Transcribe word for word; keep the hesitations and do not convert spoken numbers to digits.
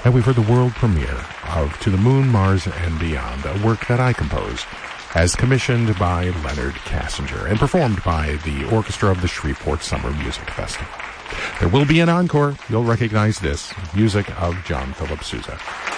And we've heard the world premiere of To the Moon, Mars, and Beyond, a work that I composed as commissioned by Leonard Kassinger and performed by the orchestra of the Shreveport Summer Music Festival. There will be an encore. You'll recognize this, music of John Philip Sousa.